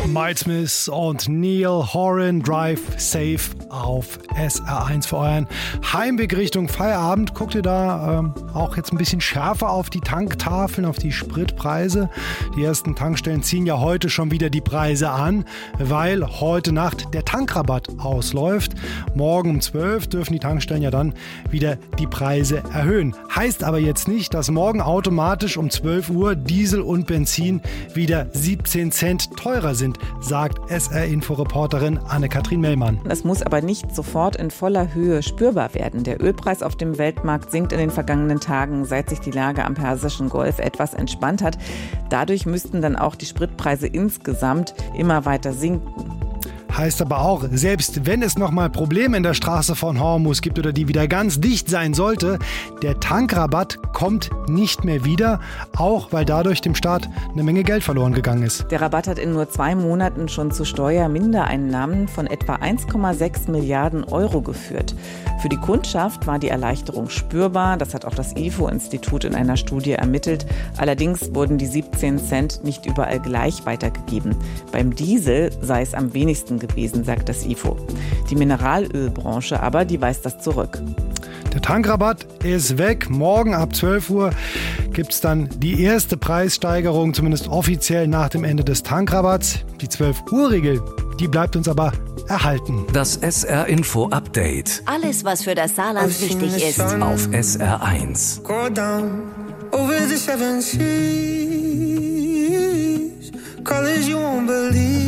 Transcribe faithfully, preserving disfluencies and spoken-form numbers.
Miles Smith und Neil Horan, Drive Safe auf S R eins für euren Heimweg Richtung Feierabend. Guckt ihr da ähm, auch jetzt ein bisschen schärfer auf die Tanktafeln, auf die Spritpreise? Die ersten Tankstellen ziehen ja heute schon wieder die Preise an, weil heute Nacht der Tankrabatt ausläuft. Morgen um zwölf dürfen die Tankstellen ja dann wieder die Preise erhöhen. Heißt aber jetzt nicht, dass morgen automatisch um zwölf Uhr Diesel und Benzin wieder siebzehn Cent teurer sind, sagt S R-Info-Reporterin Anne-Kathrin Mellmann. Es muss aber nicht sofort in voller Höhe spürbar werden. Der Ölpreis auf dem Weltmarkt sinkt in den vergangenen Tagen, seit sich die Lage am Persischen Golf etwas entspannt hat. Dadurch müssten dann auch die Spritpreise insgesamt immer weiter sinken. Heißt aber auch, selbst wenn es nochmal Probleme in der Straße von Hormuz gibt oder die wieder ganz dicht sein sollte, der Tankrabatt kommt nicht mehr wieder, auch weil dadurch dem Staat eine Menge Geld verloren gegangen ist. Der Rabatt hat in nur zwei Monaten schon zu Steuermindereinnahmen von etwa eins Komma sechs Milliarden Euro geführt. Für die Kundschaft war die Erleichterung spürbar, das hat auch das I F O-Institut in einer Studie ermittelt. Allerdings wurden die siebzehn Cent nicht überall gleich weitergegeben. Beim Diesel sei es am wenigsten gewesen, sagt das I F O. Die Mineralölbranche aber, die weist das zurück. Der Tankrabatt ist weg. Morgen ab zwölf Uhr gibt es dann die erste Preissteigerung, zumindest offiziell nach dem Ende des Tankrabatts. Die zwölf Uhr Regel, die bleibt uns aber erhalten. Das S R-Info-Update. Alles, was für das Saarland wichtig ist. Auf S R eins. Go down over the seven seas. Colors you won't believe.